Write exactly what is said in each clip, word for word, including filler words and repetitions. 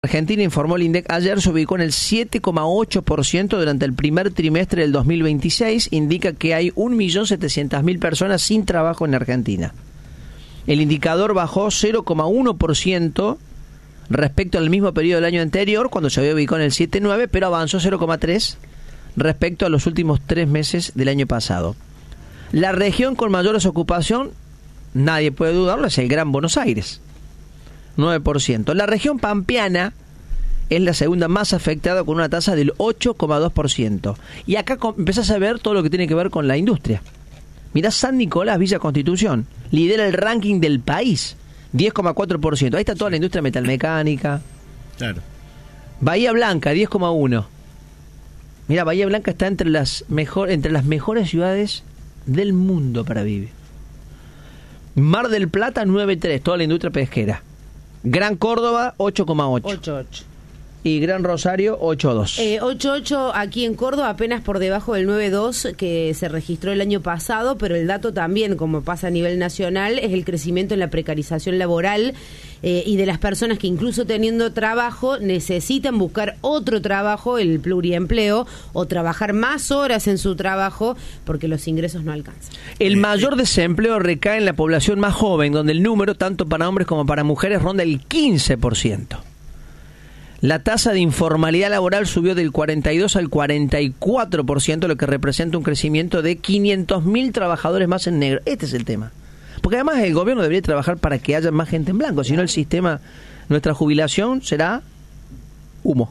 Argentina, informó el INDEC ayer, se ubicó en el siete coma ocho por ciento durante el primer trimestre del dos mil veintiséis. Indica que hay un millón setecientas mil personas sin trabajo en Argentina. El indicador bajó cero coma uno por ciento respecto al mismo periodo del año anterior, cuando se había ubicado en el siete coma nueve por ciento, pero avanzó cero coma tres por ciento respecto a los últimos tres meses del año pasado. La región con mayor desocupación, nadie puede dudarlo, es el Gran Buenos Aires, nueve por ciento. La región pampeana es la segunda más afectada, con una tasa del ocho coma dos por ciento. Y acá empezás a ver todo lo que tiene que ver con la industria. Mirá, San Nicolás, Villa Constitución, lidera el ranking del país, diez coma cuatro por ciento. Ahí está toda la industria metalmecánica. Claro. Bahía Blanca, diez coma uno por ciento. Mira, Bahía Blanca está entre las mejor, entre las mejores ciudades del mundo para vivir. Mar del Plata, nueve coma tres por ciento, toda la industria pesquera. Gran Córdoba, ocho coma ocho por ciento. ocho coma ocho. Y Gran Rosario, ocho coma dos por ciento. Eh, ocho coma ocho aquí en Córdoba, apenas por debajo del nueve coma dos que se registró el año pasado, pero el dato también, como pasa a nivel nacional, es el crecimiento en la precarización laboral eh, y de las personas que incluso teniendo trabajo necesitan buscar otro trabajo, el pluriempleo, o trabajar más horas en su trabajo porque los ingresos no alcanzan. El mayor desempleo recae en la población más joven, donde el número, tanto para hombres como para mujeres, ronda el quince por ciento. La tasa de informalidad laboral subió del cuarenta y dos al cuarenta y cuatro por ciento, lo que representa un crecimiento de quinientos mil trabajadores más en negro. Este es el tema. Porque además el gobierno debería trabajar para que haya más gente en blanco, si no el sistema, nuestra jubilación será humo.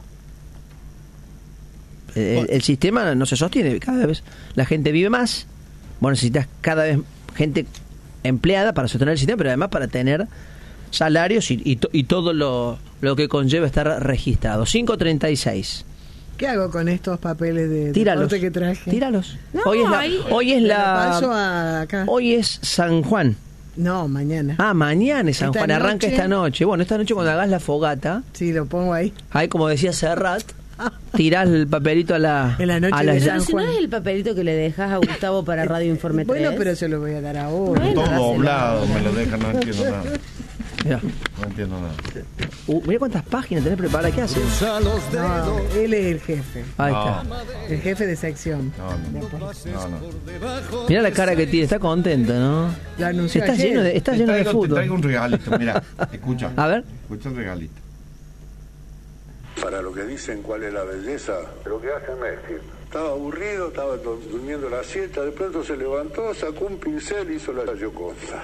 El, el sistema no se sostiene, cada vez la gente vive más, vos necesitas cada vez gente empleada para sostener el sistema, pero además para tener salarios y, y, to, y todo lo, lo que conlleva estar registrado. cinco treinta y seis. ¿Qué hago con estos papeles de Tíralos, deporte que traje? Tíralos. No, hoy es la, ahí, hoy es la paso a acá. hoy es San Juan. No, mañana. Ah, mañana es San Esta Juan, arranca noche. esta noche. Bueno, esta noche cuando hagas la fogata, Sí, lo pongo ahí. ahí como decía Serrat, tirás el papelito a la En la noche a la de Pero San si no Juan. es el papelito que le dejas a Gustavo para Radio Informe tres. Bueno, pero se lo voy a dar ahora. Bueno, Todo dáselo. doblado, me lo dejan, no entiendo nada. Mirá. No entiendo nada. Uh, mirá cuántas páginas tenés preparadas. ¿Qué haces? No, él es el jefe. Ahí No. está. El jefe de sección. No, no, no, no. Mirá la cara que tiene, está contento, ¿no? Lo anunció Está ayer. lleno de, está Te lleno de traigo, te fútbol. traigo un regalito, mira, escucha. A ver. Escucha el regalito. Para lo que dicen cuál es la belleza, lo que hace Messi. Estaba aburrido, estaba dur- durmiendo la siesta, de pronto se levantó, sacó un pincel y hizo la Gioconda.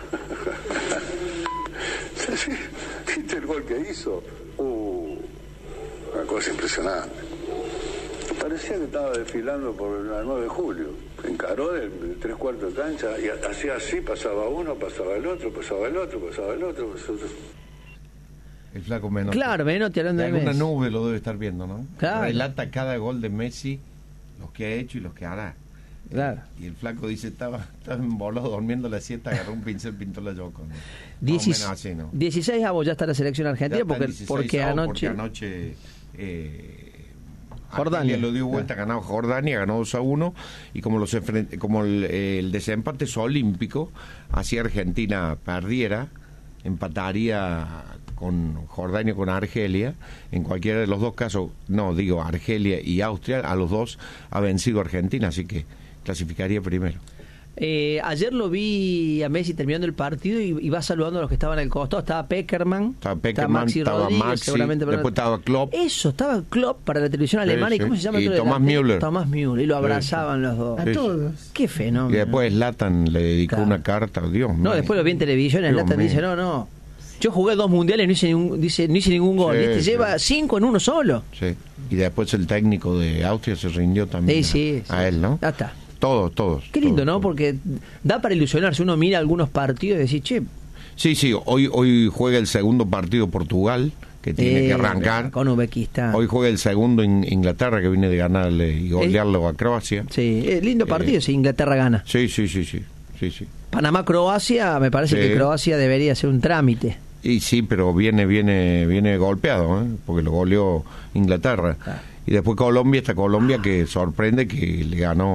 Sí, ¿viste el gol que hizo? Uh, una cosa impresionante. Parecía que estaba desfilando por la nueve de julio. Encaró del, del tres cuartos de cancha y ha- hacía así, pasaba uno, pasaba el otro, pasaba el otro, pasaba el otro. Pasaba el otro. El flaco Menotti. Claro, Menotti hablando De de alguna Messi. nube lo debe estar viendo, ¿no? Claro. Relata cada gol de Messi, los que ha hecho y los que hará. Claro. Y el flaco dice, estaba, estaba en volado durmiendo la siesta, agarró un pincel, pintó la Yoconda. Diecis- Más o menos así, ¿no? dieciséis avos ya está la selección Ya argentina está porque, dieciséis porque avos, anoche, porque anoche eh, Jordania. Argelia lo dio vuelta, ganó Jordania, ganó dos a uno, y como los enfrent- como el, el desempate es olímpico, así Argentina perdiera, empataría con Jordania, con Argelia, en cualquiera de los dos casos, no, digo Argelia y Austria, a los dos ha vencido Argentina, así que clasificaría primero. Eh, ayer lo vi a Messi terminando el partido y, y va saludando a los que estaban al costado. Estaba Peckerman, Estaba Peckerman, Maxi estaba Rodríguez, Maxi, seguramente para- después estaba Klopp. Eso, estaba Klopp para la televisión Sí, alemana. ¿Y sí. cómo se llama? el Y otro Thomas delantero? Müller. Thomas Müller. Y lo Sí, abrazaban los dos. A Sí, sí. todos. Qué fenómeno. Y después Zlatan le dedicó Claro. una carta, Dios mío. No, después lo vi en televisión. El Dios Latan mío. dice: No, no. Yo jugué dos mundiales y no hice ningún, dice, no hice ningún gol. Sí, y este sí. lleva cinco en uno solo. Sí. Y después el técnico de Austria se rindió también Sí, sí, a, a sí. él, ¿no? Ya está. Todos, todos. Qué lindo, todos, ¿no? todos. Porque da para ilusionarse. Uno mira algunos partidos y decís, che, Sí, sí, hoy hoy juega el segundo partido Portugal, que tiene eh, que arrancar. con Uzbekistán. Hoy juega el segundo en Inglaterra, que viene de ganarle y golearlo a Croacia. Sí, es lindo partido Eh, si Inglaterra gana. Sí, sí, sí, sí. sí, sí. Panamá-Croacia, me parece Sí. que Croacia debería ser un trámite. Y sí, pero viene viene viene golpeado, ¿eh? Porque lo goleó Inglaterra. Claro. Y después Colombia, esta Colombia que sorprende, que le ganó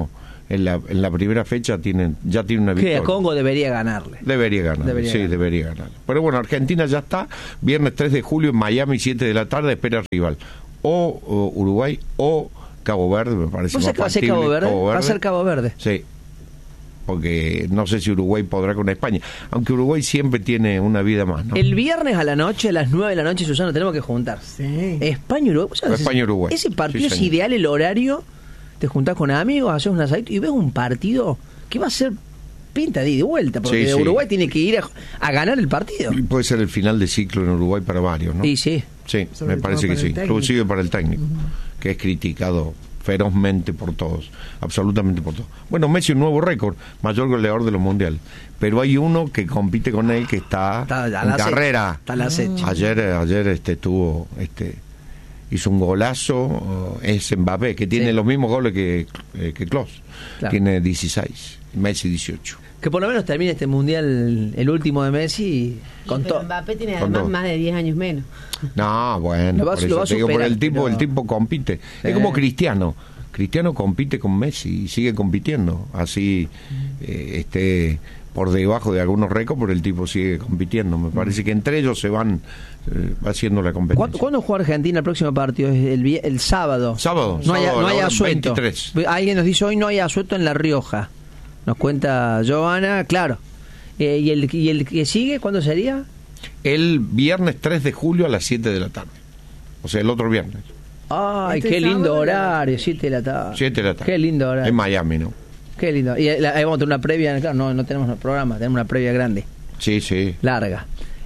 En la, en la primera fecha tienen, ya tiene una Que victoria. a Congo debería ganarle. Debería ganar, Debería sí, ganar. debería ganar. Pero bueno, Argentina ya está, viernes tres de julio en Miami, siete de la tarde, espera rival. O, o Uruguay o Cabo Verde, me parece ¿Vos más sabés que va a ser factible. Cabo Verde? Cabo Va a Verde. ser Cabo Verde. Sí, porque no sé si Uruguay podrá con España, aunque Uruguay siempre tiene una vida más, ¿no? El viernes a la noche, a las nueve de la noche, Susana, tenemos que juntar. Sí. España-Uruguay. ¿Vos sabés? España-Uruguay. Ese partido Sí, es señor. ideal, el horario. Te juntás con amigos, haces un asadito y ves un partido que va a ser pinta de ida y vuelta, porque Sí, sí. Uruguay tiene que ir a, a ganar el partido. Y puede ser el final de ciclo en Uruguay para varios, ¿no? Y sí. Sí, Sobre me todo parece que para el sí, técnico. inclusive para el técnico, que es criticado ferozmente por todos, absolutamente por todos. Bueno, Messi un nuevo récord, mayor goleador de los mundiales, pero hay uno que compite con él que está, Está a la en acecha, carrera. está a la acecha. Ayer, ayer este tuvo, este, hizo un golazo, eh, es Mbappé, que tiene Sí. los mismos goles que, eh, que Klose, Claro. tiene dieciséis, Messi dieciocho. Que por lo menos termine este mundial, el último de Messi, con Pero todo. Mbappé tiene Con además todo. más de diez años menos. No, bueno, Lo va- por lo eso va a te digo, por superar, el tipo, pero- el tipo compite. Eh. Es como Cristiano. Cristiano compite con Messi y sigue compitiendo. Así eh, esté por debajo de algunos récords, pero el tipo sigue compitiendo. Me parece que entre ellos se van eh, haciendo la competencia. ¿Cuándo, ¿Cuándo juega Argentina el próximo partido? Es el, vie- el sábado. Sábado, No hay, sábado, no hay a la hora asueto. veintitrés. Alguien nos dice hoy no hay asueto en La Rioja. Nos cuenta Giovanna, claro. Eh, ¿y, el, ¿Y el que sigue cuándo sería? El viernes tres de julio a las siete de la tarde. O sea, el otro viernes. Ay, Este qué lindo sábado, horario, siete de la tarde. siete de la tarde. Qué lindo horario. En Miami, ¿no? Qué lindo. Y eh, la- ahí vamos a tener una previa, claro, no, no tenemos programa, tenemos una previa grande, Sí, sí. larga.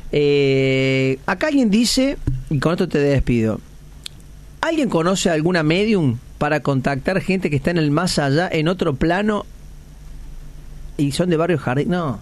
Eh, acá alguien dice, y con esto te despido, ¿alguien conoce alguna medium para contactar gente que está en el más allá, en otro plano, y son de Barrio Jardín? No.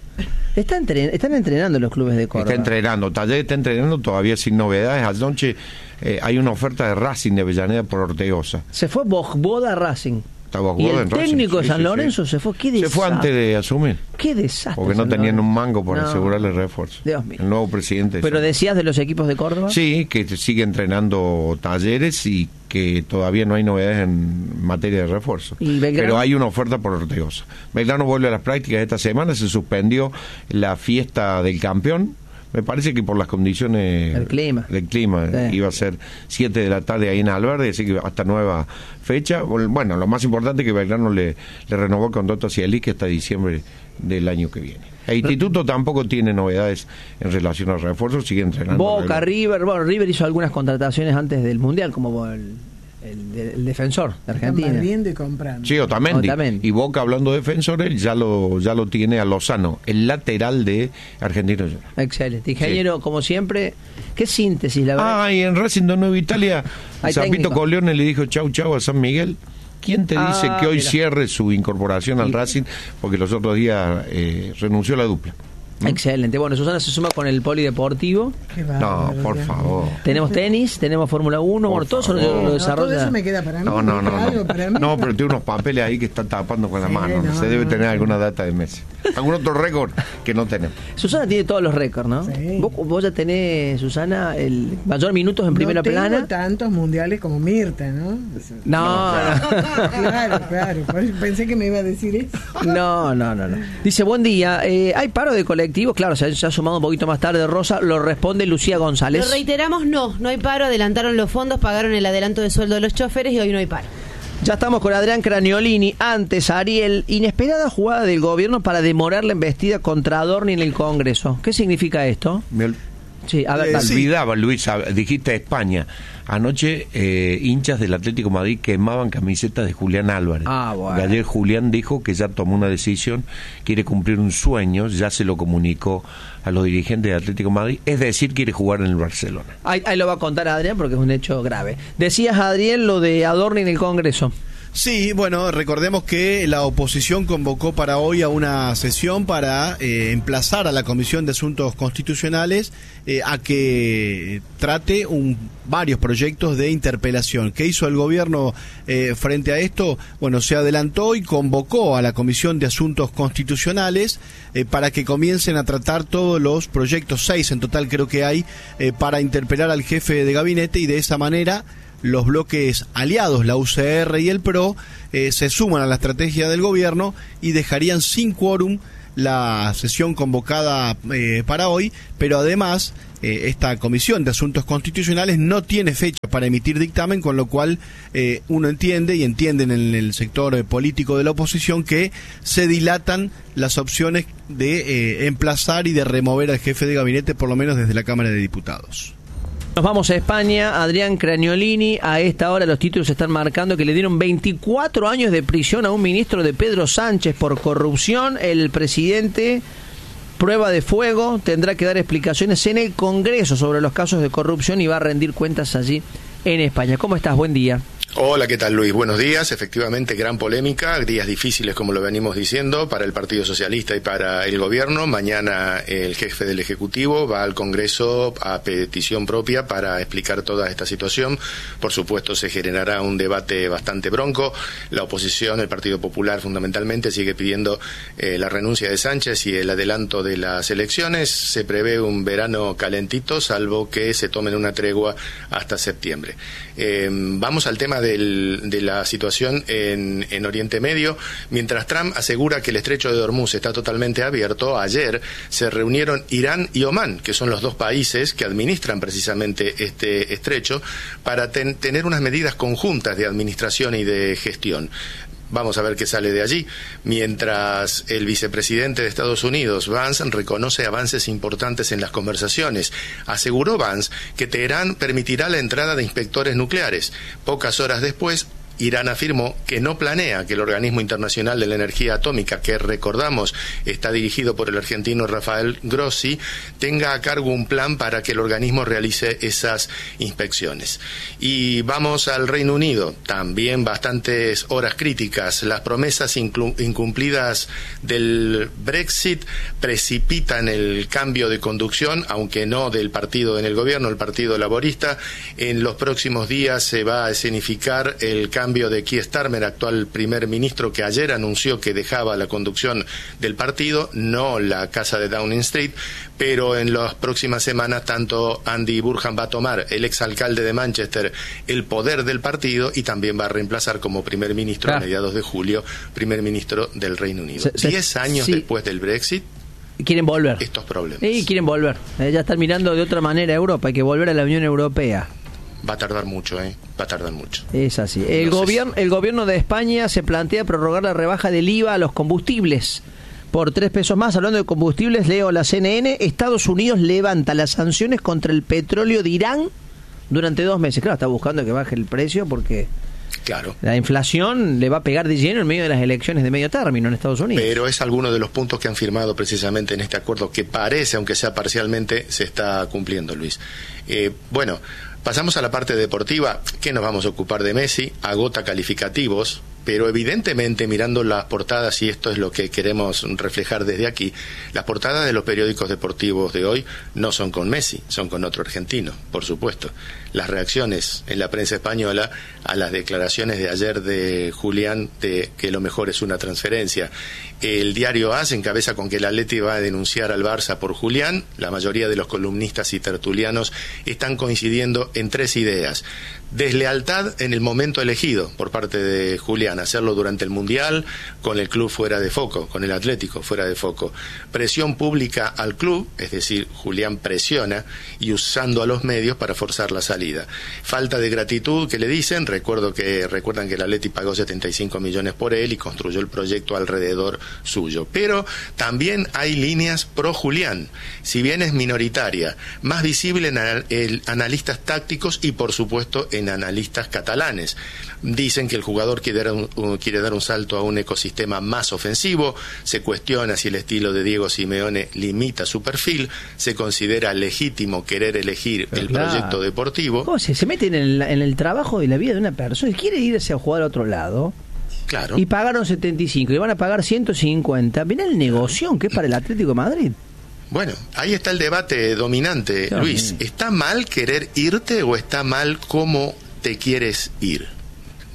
Está entren- están entrenando los clubes de Córdoba. Está entrenando, Taller está entrenando todavía sin novedades. Anoche eh, hay una oferta de Racing de Avellaneda por Ortegoza. Se fue Bogboda Racing. Está Y Bogboda el en Racing, técnico de sí, San sí, Lorenzo sí. se fue. Qué Se desastre. fue antes de asumir, Qué desastre. porque no San tenían un Lorenzo. mango para No. asegurarle refuerzo. Dios mío. El nuevo presidente. de Pero San- decías de los equipos de Córdoba. Sí, que sigue entrenando Talleres y que todavía no hay novedades en materia de refuerzo. ¿Y Belgrano? Pero hay una oferta por Ortegoza. Belgrano vuelve a las prácticas esta semana, se suspendió la fiesta del campeón. Me parece que por las condiciones El clima. del clima Sí. iba a ser siete de la tarde ahí en Alverde, así que hasta nueva fecha. Bueno, lo más importante es que Belgrano le, le renovó el contrato a Cielic hasta diciembre del año que viene. El instituto tampoco tiene novedades en relación al refuerzo, sigue entrenando. Boca, Belgrano. River. Bueno, River hizo algunas contrataciones antes del Mundial, como el, el, el defensor de Están Argentina. vendiendo y comprando. Sí, Otamendi. Otamendi. Y Boca, hablando de defensores, ya lo ya lo tiene a Lozano, el lateral de Argentinos Juniors. Excelente. Ingeniero, como siempre, qué síntesis, la verdad. Ah, y en Racing de Nueva Italia, Hay Zapito técnico. Corleone le dijo chau chau a San Miguel. ¿Quién te Ah, dice que hoy mira. cierre su incorporación al Y- Racing? Porque los otros días eh, renunció a la dupla. Excelente. Bueno, Susana se suma con el polideportivo. Qué No, bárbaro, por Dios favor. mío. Tenemos tenis, tenemos Fórmula uno, Por bueno, todo eso lo, favor. lo No, todo desarrolla. eso me queda para mí. No, no, no. algo No, para mí. no pero tiene unos papeles ahí que está tapando con la Sí, mano. no, Se debe no, tener no. alguna data de Messi. Algún otro récord que no tenemos. Susana tiene todos los récords, ¿no? Sí. Vos, vos ya tenés, Susana, el mayor minutos en primera no tengo plana. tantos mundiales como Mirta, ¿no? No, Claro, claro. por eso Pensé que me iba a decir eso. no, no, no, no. Dice, buen día, eh, hay paro de colectivos, claro, se ha, se ha sumado un poquito más tarde Rosa, lo responde Lucía Lo González. reiteramos, no, no hay paro, adelantaron los fondos, pagaron el adelanto de sueldo de los choferes y hoy no hay paro. Ya estamos con Adrián Craniolini. Antes, Ariel, inesperada jugada del gobierno para demorar la embestida contra Adorni en el Congreso. ¿Qué significa esto? Me ol- Sí, a ver, Me dale. olvidaba, Luis, a- dijiste España. Anoche, eh, hinchas del Atlético de Madrid quemaban camisetas de Julián Álvarez. Ah, bueno. Y ayer Julián dijo que ya tomó una decisión, quiere cumplir un sueño, ya se lo comunicó a los dirigentes del Atlético de Madrid, es decir, quiere jugar en el Barcelona. Ahí, ahí lo va a contar Adrián porque es un hecho grave. Decías, Adrián, lo de Adorni en el Congreso. Sí, bueno, recordemos que la oposición convocó para hoy a una sesión para eh, emplazar a la Comisión de Asuntos Constitucionales eh, a que trate un, varios proyectos de interpelación. ¿Qué hizo el gobierno eh, frente a esto? Bueno, se adelantó y convocó a la Comisión de Asuntos Constitucionales eh, para que comiencen a tratar todos los proyectos, seis en total creo que hay, eh, para interpelar al jefe de gabinete y de esa manera los bloques aliados, la U C R y el P R O, eh, se suman a la estrategia del gobierno y dejarían sin quórum la sesión convocada eh, para hoy, pero además eh, esta Comisión de Asuntos Constitucionales no tiene fecha para emitir dictamen, con lo cual eh, uno entiende y entienden en el sector eh, político de la oposición que se dilatan las opciones de eh, emplazar y de remover al jefe de gabinete, por lo menos desde la Cámara de Diputados. Nos vamos a España. Adrián Craniolini, a esta hora los títulos están marcando que le dieron veinticuatro años de prisión a un ministro de Pedro Sánchez por corrupción. El presidente, prueba de fuego, tendrá que dar explicaciones en el Congreso sobre los casos de corrupción y va a rendir cuentas allí en España. ¿Cómo estás? Buen día. Hola, ¿qué tal, Luis? Buenos días. Efectivamente, gran polémica, días difíciles, como lo venimos diciendo, para el Partido Socialista y para el Gobierno. Mañana el jefe del Ejecutivo va al Congreso a petición propia para explicar toda esta situación. Por supuesto, se generará un debate bastante bronco. La oposición, el Partido Popular fundamentalmente, sigue pidiendo eh, la renuncia de Sánchez y el adelanto de las elecciones. Se prevé un verano calentito, salvo que se tomen una tregua hasta septiembre. Eh, vamos al tema del, de la situación en, en Oriente Medio. Mientras Trump asegura que el estrecho de Hormuz está totalmente abierto, ayer se reunieron Irán y Omán, que son los dos países que administran precisamente este estrecho, para ten, tener unas medidas conjuntas de administración y de gestión. Vamos a ver qué sale de allí. Mientras el vicepresidente de Estados Unidos, Vance, reconoce avances importantes en las conversaciones. Aseguró Vance que Teherán permitirá la entrada de inspectores nucleares. Pocas horas después, Irán afirmó que no planea que el Organismo Internacional de la Energía Atómica, que recordamos está dirigido por el argentino Rafael Grossi, tenga a cargo un plan para que el organismo realice esas inspecciones. Y vamos al Reino Unido, también bastantes horas críticas. Las promesas incumplidas del Brexit precipitan el cambio de conducción, aunque no del partido en el gobierno, el Partido Laborista. En los próximos días se va a escenificar el cambio de Keir Starmer, actual primer ministro, que ayer anunció que dejaba la conducción del partido, no la casa de Downing Street, pero en las próximas semanas tanto Andy Burnham va a tomar, el exalcalde de Manchester, el poder del partido y también va a reemplazar como primer ministro claro. a mediados de julio, primer ministro del Reino Unido. Se, se, Diez años sí. después del Brexit, quieren volver. Estos problemas. Sí, quieren volver. Eh, ya están mirando de otra manera a Europa, hay que volver a la Unión Europea. Va a tardar mucho, ¿eh? Va a tardar mucho. Es así. El, no gobierno, el gobierno de España se plantea prorrogar la rebaja del I V A a los combustibles por tres pesos más. Hablando de combustibles, leo la C N N. Estados Unidos levanta las sanciones contra el petróleo de Irán durante dos meses. Claro, está buscando que baje el precio porque claro. la inflación le va a pegar de lleno en medio de las elecciones de medio término en Estados Unidos. Pero es alguno de los puntos que han firmado precisamente en este acuerdo que parece, aunque sea parcialmente, se está cumpliendo, Luis. Eh, bueno... Pasamos a la parte deportiva. ¿Qué nos vamos a ocupar de Messi? Agota calificativos, pero evidentemente mirando las portadas, y esto es lo que queremos reflejar desde aquí, las portadas de los periódicos deportivos de hoy no son con Messi, son con otro argentino, por supuesto. Las reacciones en la prensa española a las declaraciones de ayer de Julián de que lo mejor es una transferencia. El diario A S encabeza con que el Atleti va a denunciar al Barça por Julián. La mayoría de los columnistas y tertulianos están coincidiendo en tres ideas. Deslealtad en el momento elegido por parte de Julián, hacerlo durante el Mundial, con el club fuera de foco, con el Atlético fuera de foco. Presión pública al club, es decir, Julián presiona y usando a los medios para forzar la salida. Falta de gratitud, que le dicen, recuerdo que recuerdan que el Atleti pagó setenta y cinco millones por él y construyó el proyecto alrededor suyo. Pero también hay líneas pro Julián, si bien es minoritaria, más visible en el analistas tácticos y por supuesto en analistas catalanes. Dicen que el jugador quiere dar, un, quiere dar un salto a un ecosistema más ofensivo, se cuestiona si el estilo de Diego Simeone limita su perfil, se considera legítimo querer elegir Pero el claro. proyecto deportivo. ¿Cómo se, se mete en el, en el trabajo y la vida de una persona? Quiere irse a jugar a otro lado. Claro. Y pagaron setenta y cinco y van a pagar ciento cincuenta. Mirá el negocio que es para el Atlético de Madrid. Bueno, ahí está el debate dominante, claro. Luis. ¿Está mal querer irte o está mal cómo te quieres ir?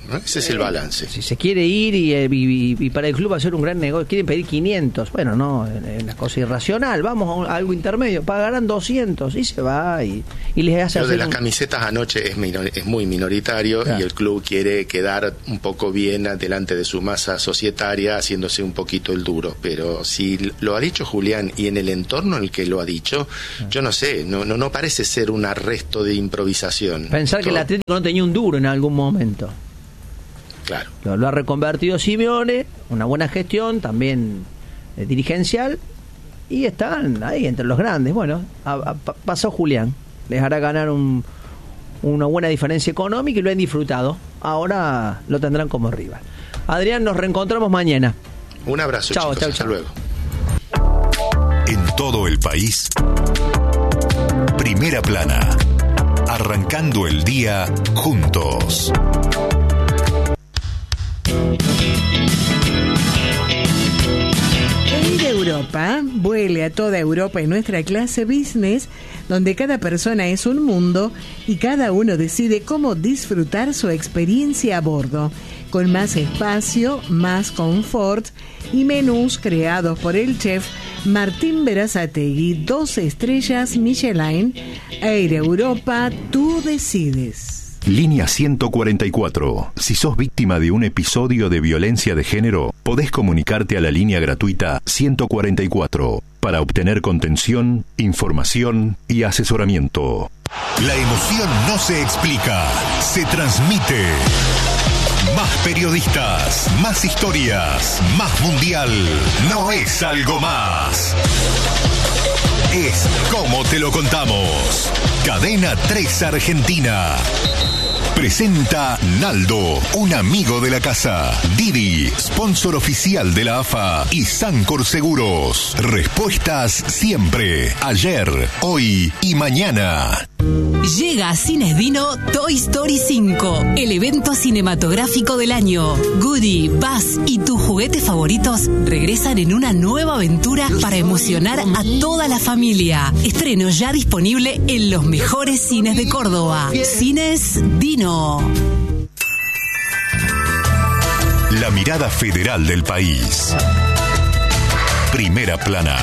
¿no? Ese es el balance. Si se quiere ir y, y, y para el club hacer un gran negocio, quieren pedir quinientos, bueno, no, es una cosa irracional, vamos a algo intermedio, pagarán doscientos y se va y, y les hace... Lo de hacer las un... camisetas anoche es, minor, es muy minoritario, claro. Y el club quiere quedar un poco bien delante de su masa societaria, haciéndose un poquito el duro, pero si lo ha dicho Julián y en el entorno en el que lo ha dicho, claro. Yo no sé, no, no, no parece ser un arresto de improvisación. Pensar Todo. que el Atlético no tenía un duro en algún momento. Claro. Lo, lo ha reconvertido Simeone, una buena gestión, también eh, dirigencial, y están ahí entre los grandes. Bueno, a, a, pasó Julián, les hará ganar un, una buena diferencia económica y lo han disfrutado. Ahora lo tendrán como rival. Adrián, nos reencontramos mañana. Un abrazo, chao, chicos, chao, hasta chao. luego. En todo el país, Primera Plana, arrancando el día juntos. Air Europa vuele a toda Europa en nuestra clase business, donde cada persona es un mundo y cada uno decide cómo disfrutar su experiencia a bordo, con más espacio, más confort y menús creados por el chef Martín Berazategui, dos estrellas Michelin. Air Europa, tú decides. Línea ciento cuarenta y cuatro. Si sos víctima de un episodio de violencia de género, podés comunicarte a la línea gratuita ciento cuarenta y cuatro para obtener contención, información y asesoramiento. La emoción no se explica, se transmite. Más periodistas, más historias, más mundial. No es algo más. Es como te lo contamos. Cadena tres Argentina. Presenta Naldo, un amigo de la casa. Didi, sponsor oficial de la A F A. Y Sancor Seguros. Respuestas siempre. Ayer, hoy y mañana. Llega a Cines Dino Toy Story cinco, el evento cinematográfico del año. Woody, Buzz y tus juguetes favoritos regresan en una nueva aventura para emocionar a toda la familia. Estreno ya disponible en los mejores cines de Córdoba. Cines Dino. La mirada federal del país. Primera Plana.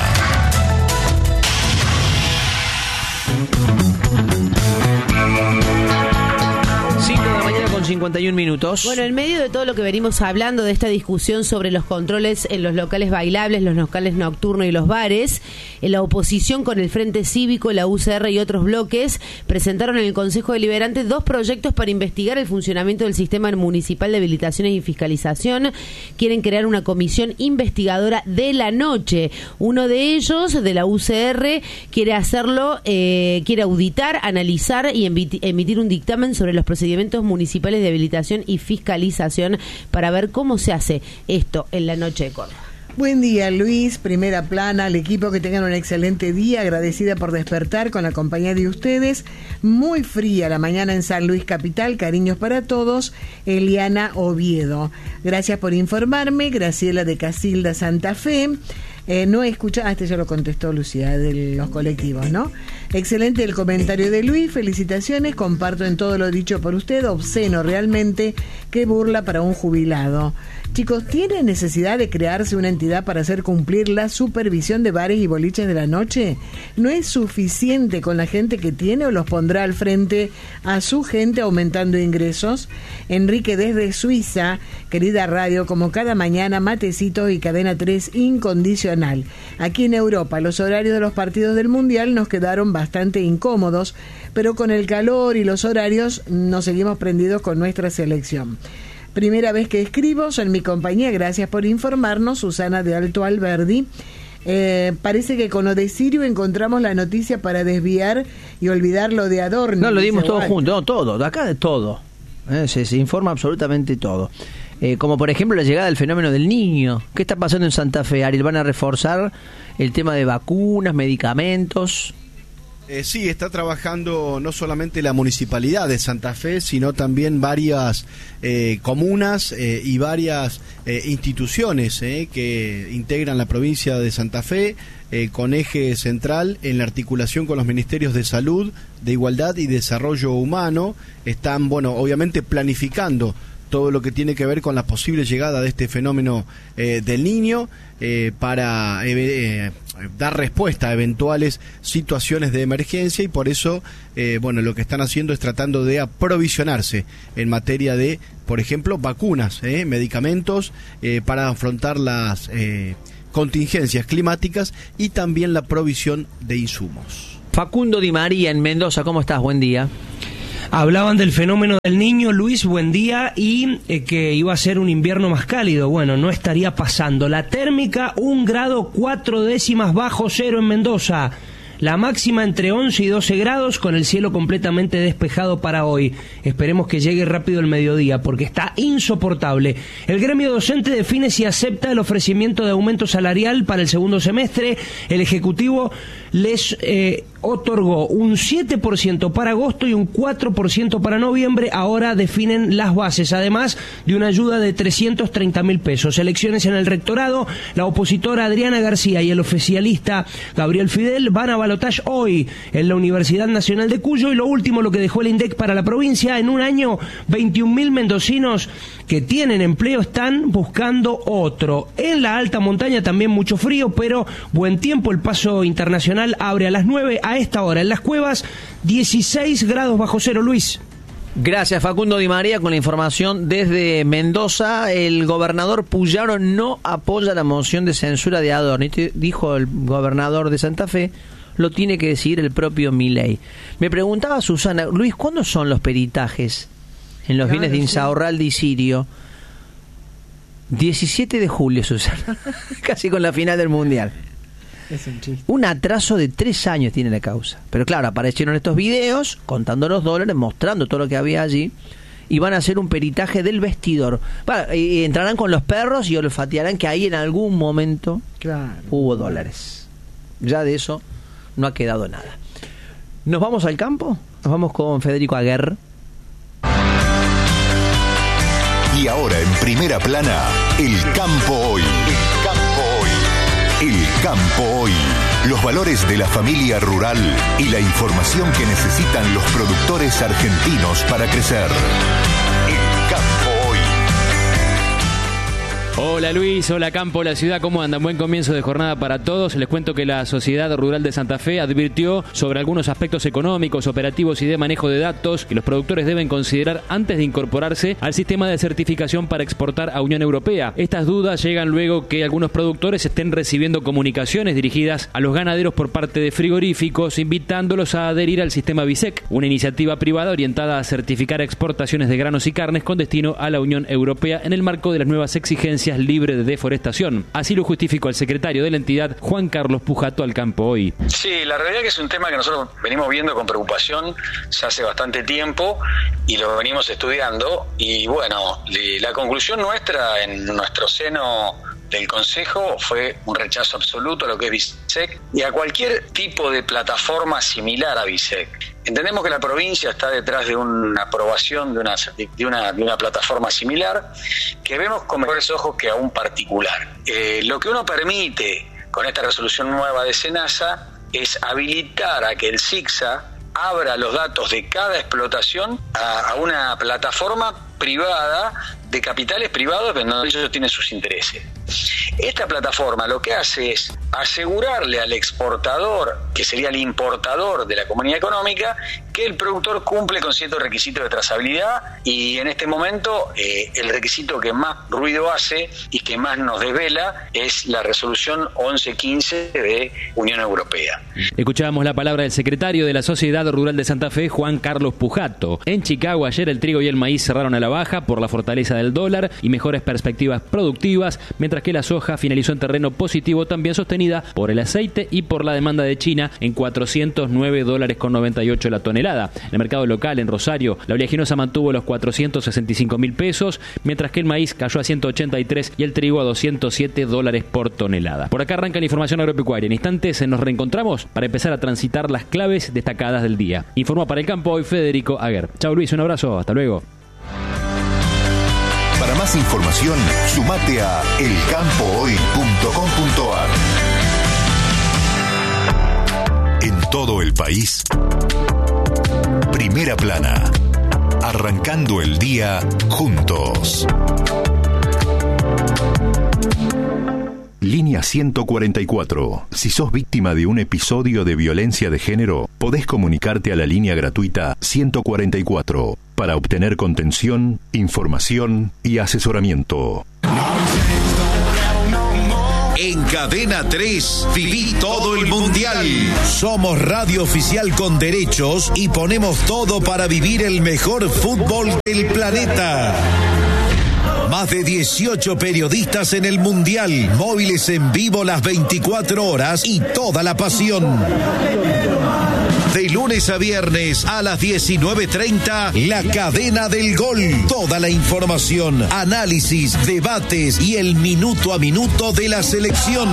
cinco de la mañana con cincuenta y un minutos. Bueno, en medio de todo lo que venimos hablando de esta discusión sobre los controles en los locales bailables, los locales nocturnos y los bares, en la oposición con el Frente Cívico, la U C R y otros bloques presentaron en el Consejo Deliberante dos proyectos para investigar el funcionamiento del Sistema Municipal de Habilitaciones y Fiscalización. Quieren crear una comisión investigadora de la noche. Uno de ellos, de la U C R, quiere hacerlo, eh, quiere auditar, analizar y emitir un dictamen sobre los procedimientos municipales de habilitación y fiscalización para ver cómo se hace esto en la noche de Córdoba. Buen día, Luis, Primera Plana, al equipo, que tengan un excelente día, agradecida por despertar con la compañía de ustedes. Muy fría la mañana en San Luis Capital, cariños para todos. Eliana Oviedo. Gracias por informarme. Graciela de Casilda, Santa Fe. Eh, no he escuchado, ah, este ya lo contestó Lucía, de los colectivos, ¿no? Excelente el comentario de Luis, felicitaciones, comparto en todo lo dicho por usted, obsceno realmente, qué burla para un jubilado. Chicos, ¿tiene necesidad de crearse una entidad para hacer cumplir la supervisión de bares y boliches de la noche? ¿No es suficiente con la gente que tiene o los pondrá al frente a su gente aumentando ingresos? Enrique desde Suiza, querida radio, como cada mañana, matecitos y Cadena tres incondicional. Aquí en Europa, los horarios de los partidos del Mundial nos quedaron bastante incómodos, pero con el calor y los horarios nos seguimos prendidos con nuestra selección. Primera vez que escribo, son mi compañía, gracias por informarnos, Susana de Alto Alberdi. Eh, parece que con Odesirio encontramos la noticia para desviar y olvidar lo de Adorno. No, lo dimos todo junto, no, todo, de acá de todo. Eh, se, se informa absolutamente todo. Eh, como por ejemplo la llegada del fenómeno del niño. ¿Qué está pasando en Santa Fe, Ariel? ¿Van a reforzar el tema de vacunas, medicamentos? Eh, sí, está trabajando no solamente la municipalidad de Santa Fe, sino también varias eh, comunas eh, y varias eh, instituciones eh, que integran la provincia de Santa Fe, eh, con eje central en la articulación con los ministerios de Salud, de Igualdad y Desarrollo Humano. Están, bueno, obviamente planificando todo lo que tiene que ver con la posible llegada de este fenómeno eh, del Niño eh, para eh, eh, dar respuesta a eventuales situaciones de emergencia, y por eso eh, bueno, lo que están haciendo es tratando de aprovisionarse en materia de, por ejemplo, vacunas, eh, medicamentos eh, para afrontar las eh, contingencias climáticas, y también la provisión de insumos. Facundo Di María en Mendoza, ¿cómo estás? Buen día. Hablaban del fenómeno del Niño, Luis, buen día, y eh, que iba a ser un invierno más cálido. Bueno, no estaría pasando. La térmica, un grado cuatro décimas bajo cero en Mendoza. La máxima entre once y doce grados, con el cielo completamente despejado para hoy. Esperemos que llegue rápido el mediodía, porque está insoportable. El gremio docente define si acepta el ofrecimiento de aumento salarial para el segundo semestre. El Ejecutivo les eh, otorgó un siete por ciento para agosto y un cuatro por ciento para noviembre. Ahora definen las bases, además de una ayuda de trescientos treinta mil pesos. Elecciones en el rectorado. La opositora Adriana García y el oficialista Gabriel Fidel van a balotaje hoy en la Universidad Nacional de Cuyo. Y lo último, lo que dejó el INDEC para la provincia: en un año, veintiún mil mendocinos que tienen empleo están buscando otro. En la alta montaña también mucho frío, pero buen tiempo. El paso internacional abre a las nueve. A esta hora en Las Cuevas, dieciséis grados bajo cero, Luis. Gracias, Facundo Di María, con la información desde Mendoza. El gobernador Puyaro no apoya la moción de censura de Adorni, dijo el gobernador de Santa Fe. Lo tiene que decidir el propio Milei. Me preguntaba Susana, Luis, ¿cuándo son los peritajes en los claro, bienes de Insaurralde y Sirio? diecisiete de julio, Susana. Casi con la final del Mundial. Es un chiste. Un atraso de tres años tiene la causa. Pero claro, aparecieron estos videos contando los dólares, mostrando todo lo que había allí, y van a hacer un peritaje del vestidor. Bueno, y entrarán con los perros y olfatearán que ahí en algún momento claro. hubo dólares. Ya de eso no ha quedado nada. ¿Nos vamos al campo? Nos vamos con Federico Aguer. Y ahora en primera plana, el campo hoy. El campo hoy. El campo hoy. Los valores de la familia rural y la información que necesitan los productores argentinos para crecer. El campo hoy. Hola Luis, hola campo, hola ciudad, ¿cómo andan? Buen comienzo de jornada para todos. Les cuento que la Sociedad Rural de Santa Fe advirtió sobre algunos aspectos económicos, operativos y de manejo de datos que los productores deben considerar antes de incorporarse al sistema de certificación para exportar a Unión Europea. Estas dudas llegan luego que algunos productores estén recibiendo comunicaciones dirigidas a los ganaderos por parte de frigoríficos, invitándolos a adherir al sistema BISEC, una iniciativa privada orientada a certificar exportaciones de granos y carnes con destino a la Unión Europea en el marco de las nuevas exigencias libre de deforestación. Así lo justificó el secretario de la entidad, Juan Carlos Pujato, al campo hoy. Sí, la realidad es que es un tema que nosotros venimos viendo con preocupación ya hace bastante tiempo y lo venimos estudiando, y bueno, la conclusión nuestra en nuestro seno del Consejo fue un rechazo absoluto a lo que es BISEC y a cualquier tipo de plataforma similar a BISEC. Entendemos que la provincia está detrás de una aprobación de una, de una, de una plataforma similar que vemos con mejores ojos que a un particular. Eh, lo que uno permite con esta resolución nueva de SENASA es habilitar a que el SICSA abra los datos de cada explotación a, a una plataforma privada de capitales privados donde ellos tienen sus intereses. Esta plataforma lo que hace es asegurarle al exportador, que sería el importador de la comunidad económica, que el productor cumple con ciertos requisitos de trazabilidad, y en este momento eh, el requisito que más ruido hace y que más nos desvela es la resolución once quince de Unión Europea. Escuchábamos la palabra del secretario de la Sociedad Rural de Santa Fe, Juan Carlos Pujato. En Chicago ayer el trigo y el maíz cerraron a la baja por la fortaleza del dólar y mejores perspectivas productivas, mientras que la soja finalizó en terreno positivo, también sostenida por el aceite y por la demanda de China en cuatrocientos nueve dólares con noventa y ocho la tonelada. En el mercado local, en Rosario, la oleaginosa mantuvo los cuatrocientos sesenta y cinco mil pesos, mientras que el maíz cayó a ciento ochenta y tres y el trigo a doscientos siete dólares por tonelada. Por acá arranca la información agropecuaria. En instantes nos reencontramos para empezar a transitar las claves destacadas del día. Informó para el campo hoy Federico Aguer. Chau Luis, un abrazo, hasta luego. Para más información, sumate a el campo hoy punto com punto a r. En todo el país, Primera Plana, Arrancando el día juntos. Línea ciento cuarenta y cuatro. Si sos víctima de un episodio de violencia de género, podés comunicarte a la línea gratuita ciento cuarenta y cuatro para obtener contención, información y asesoramiento. En Cadena tres, viví todo el Mundial. Somos radio oficial con derechos y ponemos todo para vivir el mejor fútbol del planeta. Más de dieciocho periodistas en el Mundial, móviles en vivo las veinticuatro horas y toda la pasión. De lunes a viernes a las diecinueve treinta, La Cadena del Gol. Toda la información, análisis, debates y el minuto a minuto de la selección.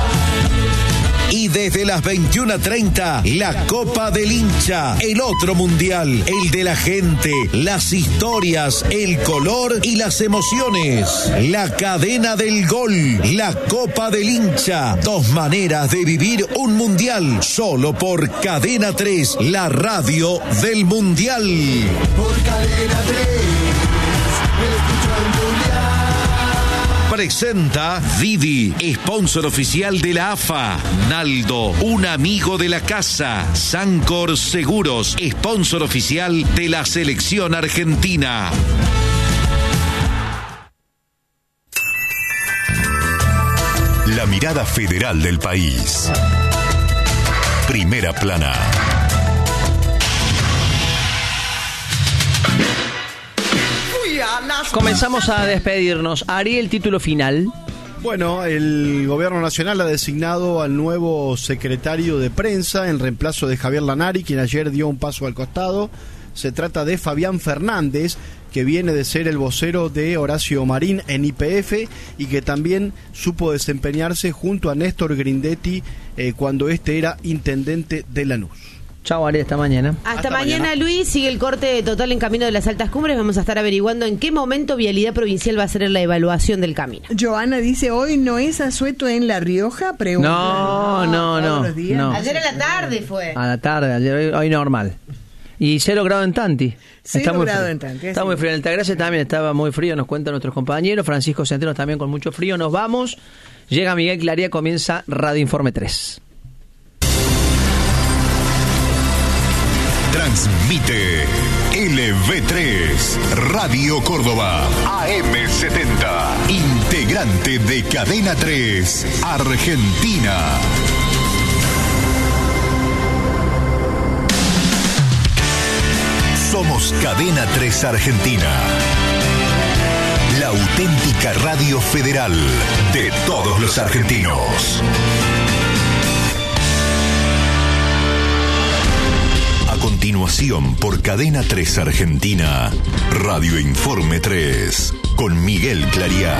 Y desde las veintiuna treinta, la Copa del Hincha, el otro mundial, el de la gente, las historias, el color y las emociones. La Cadena del Gol, la Copa del Hincha, dos maneras de vivir un mundial, solo por Cadena tres, la radio del mundial. Por Cadena tres, escucho el mundial. Presenta Didi, sponsor oficial de la A F A. Naldo, un amigo de la casa. Sancor Seguros, sponsor oficial de la selección argentina. La mirada federal del país. Primera plana. Comenzamos a despedirnos. Ariel, título final. Bueno, el gobierno nacional ha designado al nuevo secretario de prensa en reemplazo de Javier Lanari, quien ayer dio un paso al costado. Se trata de Fabián Fernández, que viene de ser el vocero de Horacio Marín en Y P F y que también supo desempeñarse junto a Néstor Grindetti eh, cuando este era intendente de Lanús. Chao, Ariel, hasta mañana. Hasta, hasta mañana, mañana, Luis. Sigue el corte total en Camino de las Altas Cumbres. Vamos a estar averiguando en qué momento Vialidad Provincial va a hacer la evaluación del camino. Joana dice, ¿hoy no es asueto en La Rioja? Pregunta. No, no, no, no. Ayer a la tarde fue. A la tarde, ayer, hoy, hoy normal. Y cero grado en Tanti. Cero grado en Tanti. Está muy frío. En Altagracia también estaba muy frío, nos cuentan nuestros compañeros. Francisco Centeno también con mucho frío. Nos vamos. Llega Miguel Claría, comienza Radio Informe tres. Transmite L V tres, Radio Córdoba, A M setenta, integrante de Cadena tres, Argentina. Somos Cadena tres Argentina, la auténtica radio federal de todos los argentinos. A continuación, por Cadena tres Argentina, Radio Informe tres, con Miguel Claría.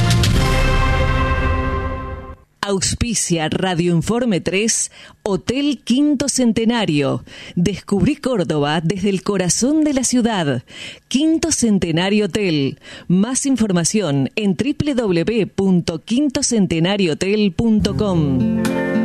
Auspicia Radio Informe tres, Hotel Quinto Centenario. Descubrí Córdoba desde el corazón de la ciudad. Quinto Centenario Hotel. Más información en doble u doble u doble u punto quinto centenario hotel punto com.